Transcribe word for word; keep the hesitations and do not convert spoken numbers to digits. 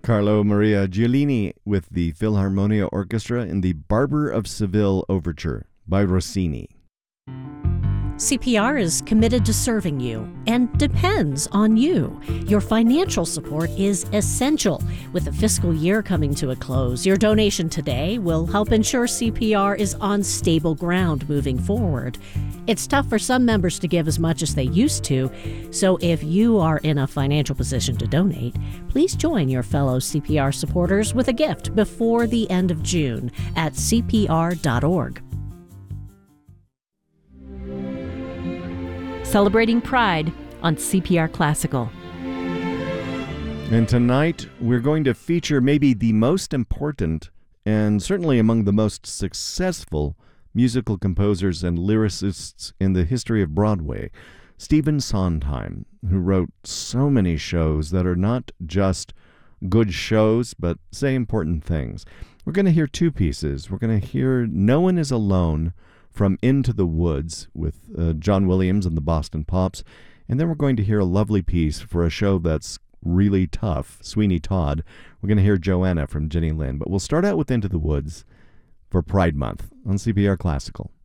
Carlo Maria Giulini with the Philharmonia Orchestra in the Barber of Seville Overture by Rossini. C P R is committed to serving you and depends on you. Your financial support is essential. With the fiscal year coming to a close, your donation today will help ensure C P R is on stable ground moving forward. It's tough for some members to give as much as they used to, so if you are in a financial position to donate, please join your fellow C P R supporters with a gift before the end of June at c p r dot org. Celebrating Pride on C P R Classical. And tonight, we're going to feature maybe the most important and certainly among the most successful musical composers and lyricists in the history of Broadway, Stephen Sondheim, who wrote so many shows that are not just good shows, but say important things. We're going to hear two pieces. We're going to hear No One Is Alone from Into the Woods with uh, John Williams and the Boston Pops. And then we're going to hear a lovely piece for a show that's really tough, Sweeney Todd. We're going to hear Joanna from Jenny Lind. But we'll start out with Into the Woods for Pride Month on C P R Classical.